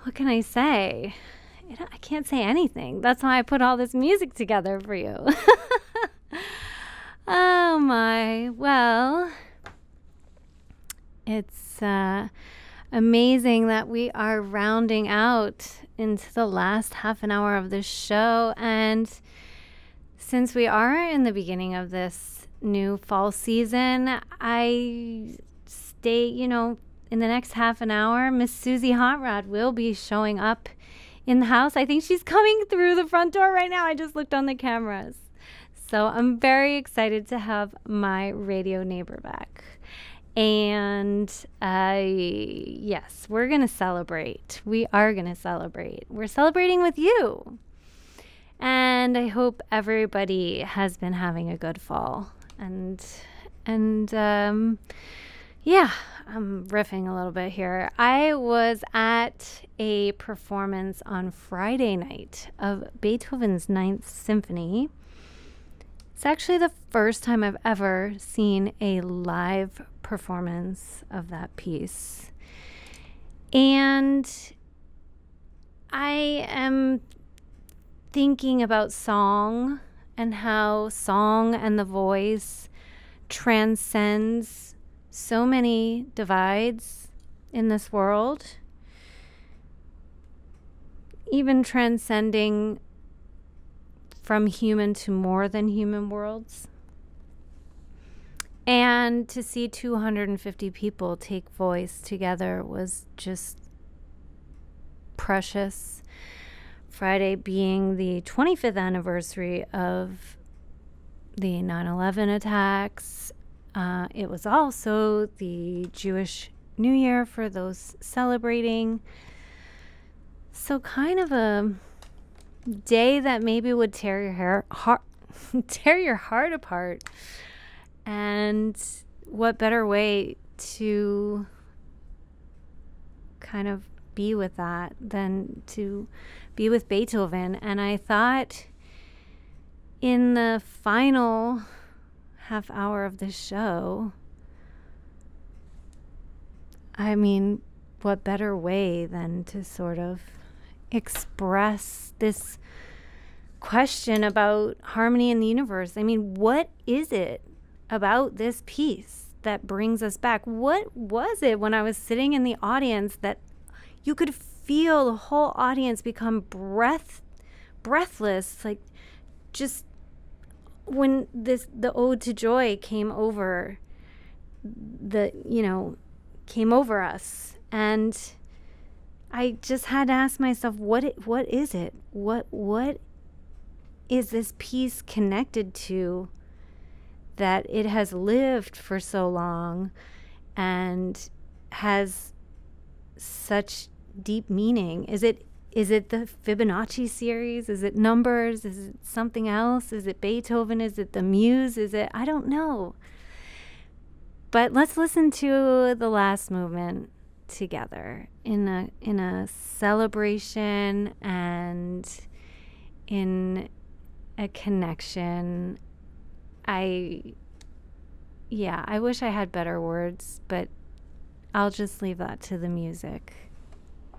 what can I say? I can't say anything. That's why I put all this music together for you. Oh my. Well, it's amazing that we are rounding out into the last half an hour of this show. And since we are in the beginning of this new fall season, I stay, in the next half an hour, Miss Susie Hot Rod will be showing up in the house. I think she's coming through the front door right now. I just looked on the cameras. So I'm very excited to have my radio neighbor back. And yes, we're going to celebrate. We are going to celebrate. We're celebrating with you. And I hope everybody has been having a good fall. And yeah, I'm riffing a little bit here. I was at a performance on Friday night of Beethoven's Ninth Symphony. It's actually the first time I've ever seen a live performance of that piece. And I am thinking about song and how song and the voice transcends so many divides in this world, even transcending from human to more than human worlds. And to see 250 people take voice together was just precious. Friday being the 25th anniversary of the 9/11 attacks. It was also the Jewish New Year for those celebrating. So kind of a day that maybe would tear your heart apart. And what better way to kind of be with that than to be with Beethoven. And I thought in the final half hour of the show, I mean, what better way than to sort of express this question about harmony in the universe? I mean, what is it about this piece that brings us back? What was it when I was sitting in the audience that you could feel the whole audience become breathless, like just when the Ode to Joy came over came over us, and I just had to ask myself, what is it? What is this piece connected to that it has lived for so long and has such deep meaning? Is it the Fibonacci series? Is it numbers? Is it something else? Is it Beethoven? Is it the muse? I don't know. But let's listen to the last movement together in a celebration and in a connection. I wish I had better words, but I'll just leave that to the music.